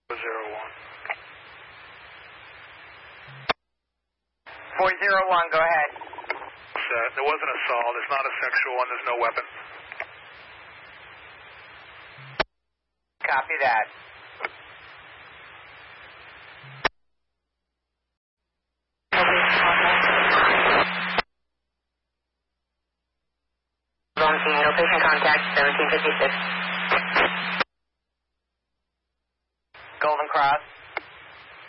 401, go ahead. There was an assault. It's not a sexual one. There's no weapon. Copy that. Location contact 1756. Golden Cross.